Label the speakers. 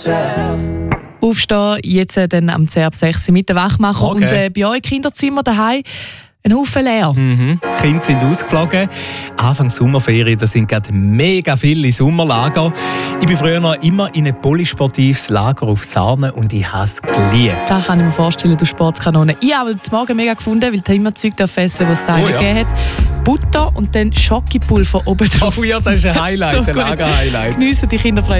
Speaker 1: Aufstehen, jetzt dann am 10 ab 6 mit dem Wachmacher.
Speaker 2: Okay.
Speaker 1: Und bei euch Kinderzimmer daheim ein Haufen leer.
Speaker 2: Die Kinder sind ausgeflogen. Anfang Sommerferien, da sind gerade mega viele Sommerlager. Ich bin früher noch immer in ein polysportives Lager auf Sarne und ich habe es geliebt.
Speaker 1: Das kann ich mir vorstellen, du Sportskanone. Ich habe zum Morgen mega gefunden, weil du immer Zeug essen, was es da gegeben hat. Butter und dann Schokipulver oben drauf.
Speaker 2: Oh ja, das ist ein Highlight,
Speaker 1: So
Speaker 2: ein Lager-Highlight.
Speaker 1: Geniessen die Kinder